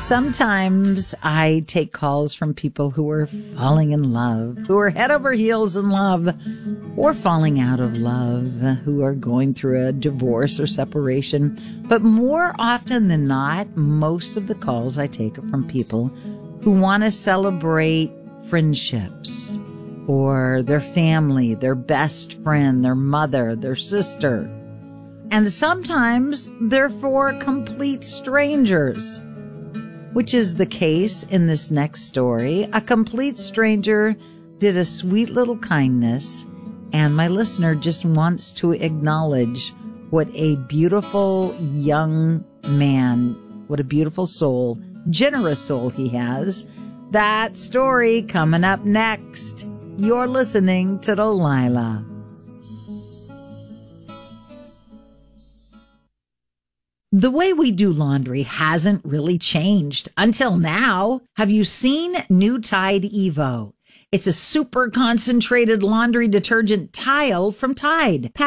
Sometimes I take calls from people who are falling in love, who are head over heels in love, or falling out of love, who are going through a divorce or separation. But more often than not, most of the calls I take are from people who want to celebrate friendships or their family, their best friend, their mother, their sister. And sometimes they're for complete strangers, which is the case in this next story. A complete stranger did a sweet little kindness, and my listener just wants to acknowledge what a beautiful young man, what a beautiful soul, generous soul he has. That story coming up next. You're listening to Delilah. The way we do laundry hasn't really changed until now. Have you seen new Tide Evo? It's a super concentrated laundry detergent tile from Tide.